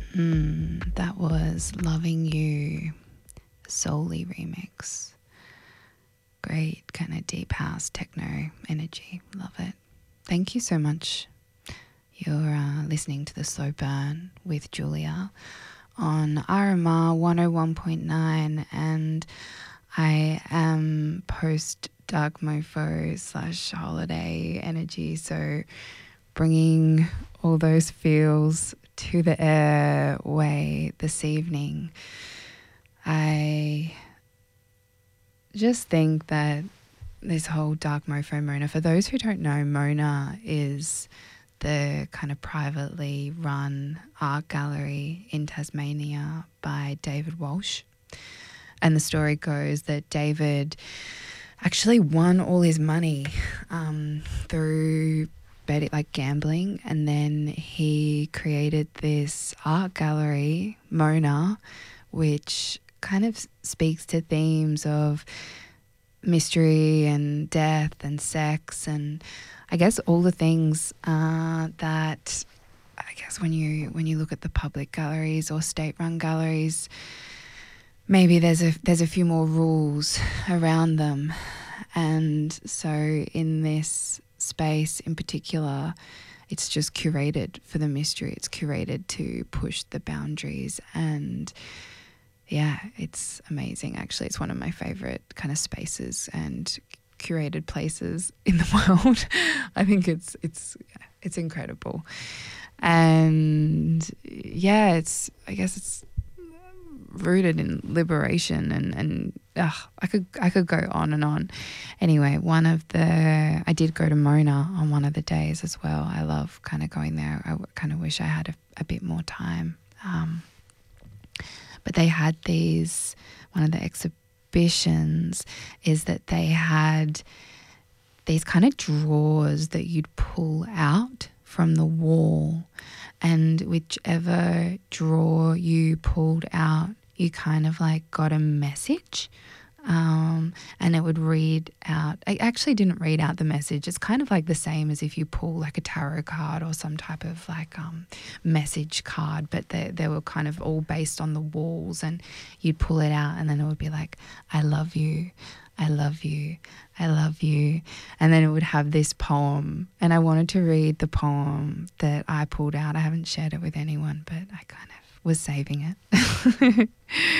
That was Loving You, Soully remix. Great kind of deep house techno energy. Love it. Thank you so much. You're listening to The Slow Burn with Julia on RMR 101.9, and I am post Dark Mofo / holiday energy, so bringing all those feels to the airway this evening. I just think that this whole Dark Mofo Mona, for those who don't know, Mona is the kind of privately run art gallery in Tasmania by David Walsh. And the story goes that David actually won all his money through betting, like gambling, and then he created this art gallery, Mona, which kind of speaks to themes of mystery and death and sex and I guess all the things that I guess when you look at the public galleries or state-run galleries, maybe there's a few more rules around them. And so in this space in particular, it's just curated for the mystery. It's curated to push the boundaries, and yeah, it's amazing. Actually, it's one of my favorite kind of spaces and curated places in the world. I think it's incredible. And yeah, I guess it's rooted in liberation and I could go on and on. Anyway, I did go to Mona on one of the days as well. I love kind of going there. I kind of wish I had a bit more time. But they had one of the exhibitions is that they had these kind of drawers that you'd pull out from the wall, and whichever drawer you pulled out, you kind of like got a message, and it would read out. I actually didn't read out the message. It's kind of like the same as if you pull like a tarot card or some type of like message card, but they were kind of all based on the walls, and you'd pull it out and then it would be like, I love you, I love you, I love you. And then it would have this poem, and I wanted to read the poem that I pulled out. I haven't shared it with anyone, but I kind of was saving it.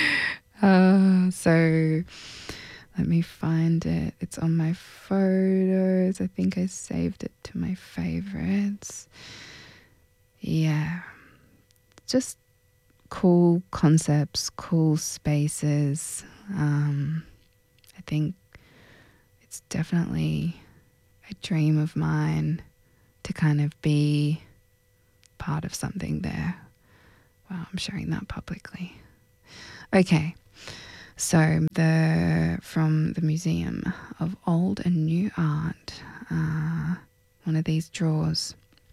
So let me find it. It's on my photos. I think I saved it to my favorites. Yeah. Just cool concepts, cool spaces. I think it's definitely a dream of mine to kind of be part of something there. Wow, I'm sharing that publicly. Okay, so from the Museum of Old and New Art, one of these drawers.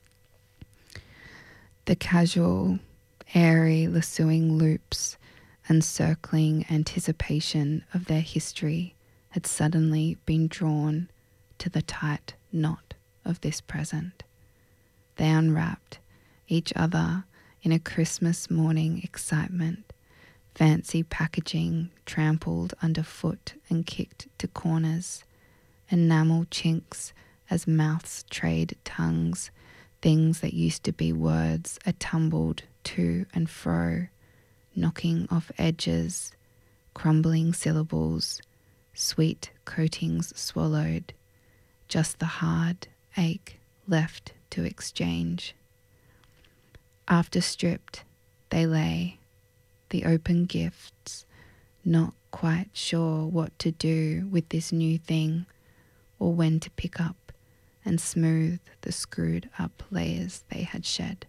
The casual, airy, lassoing loops and circling anticipation of their history had suddenly been drawn to the tight knot of this present. They unwrapped each other in a Christmas morning excitement, fancy packaging trampled underfoot and kicked to corners, enamel chinks as mouths trade tongues, things that used to be words are tumbled to and fro, knocking off edges, crumbling syllables, sweet coatings swallowed, just the hard ache left to exchange. After stripped, they lay, the open gifts, not quite sure what to do with this new thing or when to pick up and smooth the screwed up layers they had shed.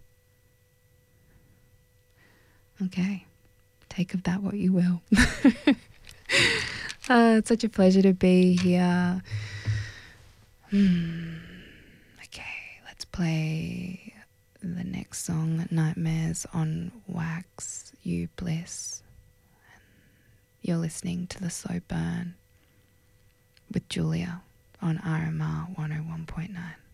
Okay, take of that what you will. It's such a pleasure to be here. Okay, let's play the next song, Nightmares on Wax, You Bliss. You're listening to The Slow Burn with Julia on RMR 101.9.